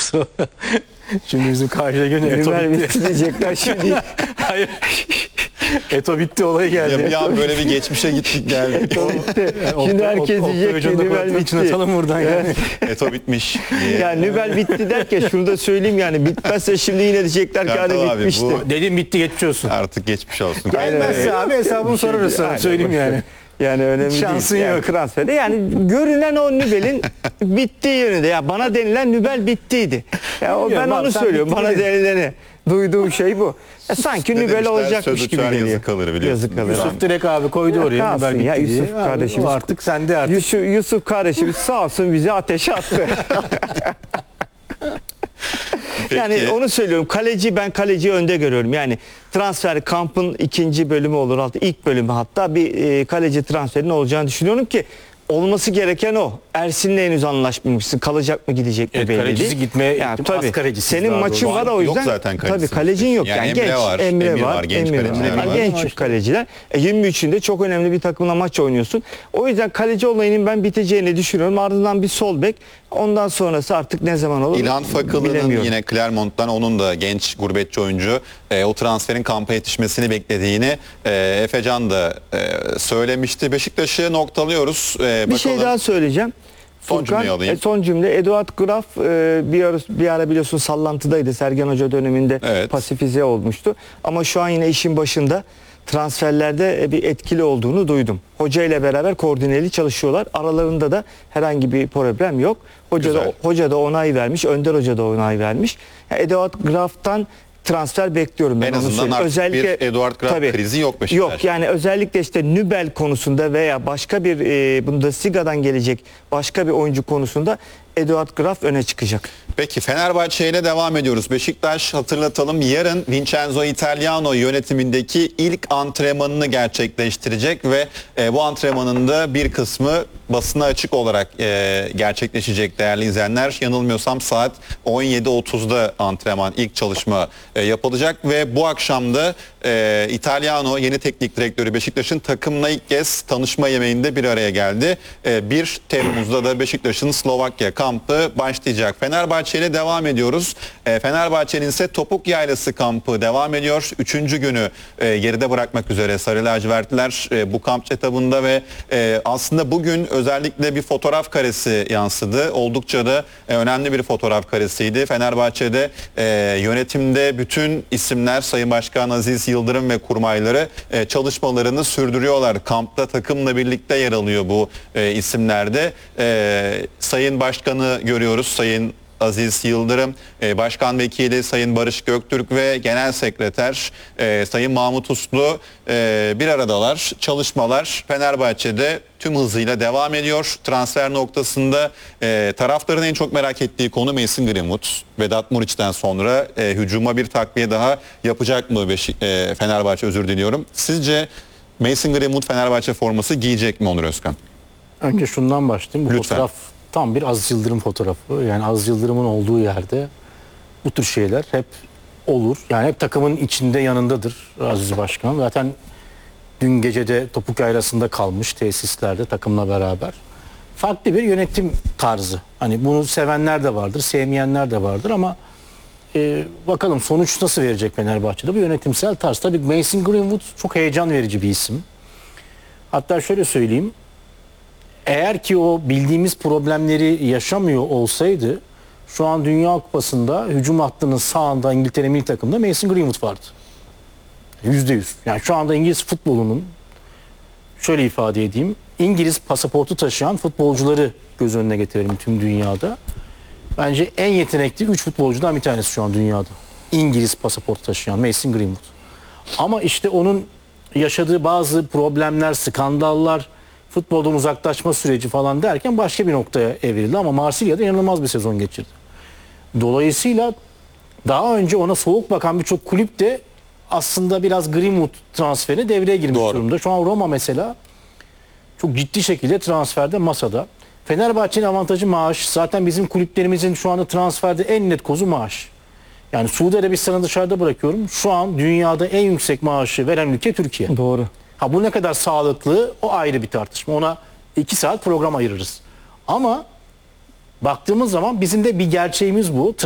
Şimdi bizim karşıya göre Eto Nübel bitti. bitti diyecekler şimdi. Hayır. Eto bitti olayı geldi. Ya bir an böyle bir geçmişe gittik geldik. Eto bitti. Şimdi herkes diyecek ki Nübel bitti. Atalım buradan yani. Eto bitmiş diye. Ya Nübel bitti derken şunu da söyleyeyim yani bitmezse şimdi yine diyecekler ki Kartal hani abi, bitmişti. bu- Dedim bitti, geçmiş olsun. Artık geçmiş olsun. Gelmezse abi hesabını sorarız sana, Aynen, söyleyeyim boş ver. yani. Yani önemli Şansın değil. Yani yok. transferde yani görünen o Nübel'in bittiği yönünde. Ya bana denilen Nübel bittiydi. Ya o, ben Bilmiyorum abi, onu sen söylüyorum. bitti Bana dedin. denileni. Duyduğum şey bu. Sanki Ne Nübel demişler? olacakmış Sözü gibi tüer geliyor. yazı kalır biliyorsun. Yazı kalır. Yusuf direkt abi koydu Ya oraya. kalsın Nübel ya, bitti diye. Yusuf kardeşimiz. O artık sende artık. Yusuf kardeşimiz sağ olsun bizi ateşe attı. Yani onu söylüyorum. Ben kaleciyi önde görüyorum. Yani transfer kampın ikinci bölümü olur. İlk bölümü hatta bir kaleci transferinin olacağını düşünüyorum ki olması gereken o. Ersin'le henüz anlaşmamışsın. Kalacak mı gidecek mi Evet, belli kalecisi değil. gitmeye yani, az tabii. kalecisiz Senin daha maçın doğrusu. var o Yok yüzden. zaten Tabii kalecisi. kalecin yok. Yani Yani, Emre genç. var, Emre Emir var. var, genç Emir kaleciler var. Genç kaleciler. 23'ünde çok önemli bir takımla maç oynuyorsun. O yüzden kaleci olayının ben biteceğini düşünüyorum. Ardından bir sol bek. Ondan sonrası artık ne zaman olur İlhan Fakılı'nın bilemiyorum. yine Clermont'tan, onun da genç gurbetçi oyuncu o transferin kampa yetişmesini beklediğini Efecan da söylemişti. Beşiktaş'ı noktalıyoruz. Bir şey daha söyleyeceğim. Son cümleyi alayım. Son cümle. Eduard Graf bir ara biliyorsun sallantıdaydı. Sergen Hoca döneminde Evet. pasifize olmuştu. Ama şu an yine işin başında transferlerde bir etkili olduğunu duydum. Hoca ile beraber koordineli çalışıyorlar. Aralarında da herhangi bir problem yok. Güzel. Hoca da onay vermiş. Önder Hoca da onay vermiş. Yani Eduard Graf'tan transfer bekliyorum ben En onu azından söyleyeyim. artık bir Eduard Graf krizi yok Beşiktaş. Yok yani özellikle işte Nübel konusunda veya başka bir Bundesliga'dan gelecek başka bir oyuncu konusunda Eduard Graf öne çıkacak. Peki Fenerbahçe ile devam ediyoruz. Beşiktaş, hatırlatalım, yarın Vincenzo Italiano yönetimindeki ilk antrenmanını gerçekleştirecek ve bu antrenmanın da bir kısmı basına açık olarak gerçekleşecek değerli izleyenler. Yanılmıyorsam saat 17.30'da antrenman, ilk çalışma yapılacak ve bu akşam da Italiano, yeni teknik direktörü Beşiktaş'ın, takımla ilk kez tanışma yemeğinde bir araya geldi. 1 Temmuz'da da Beşiktaş'ın Slovakya kampı başlayacak. Fenerbahçe ile devam ediyoruz. Fenerbahçe'nin ise Topuk Yaylası kampı devam ediyor. 3. günü geride bırakmak üzere Sarı Lacivertliler bu kamp etabında ve aslında bugün özellikle bir fotoğraf karesi yansıdı. Oldukça da önemli bir fotoğraf karesiydi. Fenerbahçe'de yönetimde bütün isimler, Sayın Başkan Aziz Yıldırım ve kurmayları çalışmalarını sürdürüyorlar. Kampta takımla birlikte yer alıyor bu isimlerde. Sayın Başkan'ı görüyoruz. Sayın Aziz Yıldırım, Başkan Vekili Sayın Barış Göktürk ve Genel Sekreter Sayın Mahmut Uslu bir aradalar. Çalışmalar Fenerbahçe'de tüm hızıyla devam ediyor. Transfer noktasında taraftarın en çok merak ettiği konu Mason Greenwood. Vedat Muriç'ten sonra hücuma bir takviye daha yapacak mı Fenerbahçe, özür diliyorum. Sizce Mason Greenwood Fenerbahçe forması giyecek mi Onur Özkan? Önce şundan başlayayım. Bu Lütfen. fotoğraf tam bir Aziz Yıldırım fotoğrafı. Yani Aziz Yıldırım'ın olduğu yerde bu tür şeyler hep olur. Yani hep takımın içinde, yanındadır Aziz Başkan. Zaten dün gece de Topuk Yaylası'nda kalmış tesislerde takımla beraber. Farklı bir yönetim tarzı. Hani bunu sevenler de vardır, sevmeyenler de vardır ama bakalım sonuç nasıl verecek Fenerbahçe'de bu yönetimsel tarz. Tabii Mason Greenwood çok heyecan verici bir isim. Hatta şöyle söyleyeyim. Eğer ki o bildiğimiz problemleri yaşamıyor olsaydı şu an Dünya Kupası'nda hücum hattının sağında İngiltere milli takımında Mason Greenwood vardı. %100. Yani şu anda İngiliz futbolunun, şöyle ifade edeyim, İngiliz pasaportu taşıyan futbolcuları göz önüne getirelim tüm dünyada. Bence en yetenekli 3 futbolcudan bir tanesi şu an dünyada. İngiliz pasaportu taşıyan Mason Greenwood. Ama işte onun yaşadığı bazı problemler, skandallar, futboldan uzaklaşma süreci falan derken başka bir noktaya evrildi ama Marsilya'da inanılmaz bir sezon geçirdi. Dolayısıyla daha önce ona soğuk bakan birçok kulüp de aslında biraz Greenwood transferine devreye girmiş durumda. Şu an Roma mesela çok ciddi şekilde transferde masada. Fenerbahçe'nin avantajı maaş. Zaten bizim kulüplerimizin şu anda transferde en net kozu maaş. Yani Suudi Arabistan'ı dışarıda bırakıyorum. Şu an dünyada en yüksek maaşı veren ülke Türkiye. Doğru. Ha, bu ne kadar sağlıklı o ayrı bir tartışma. Ona 2 saat program ayırırız. Ama baktığımız zaman bizim de bir gerçeğimiz bu.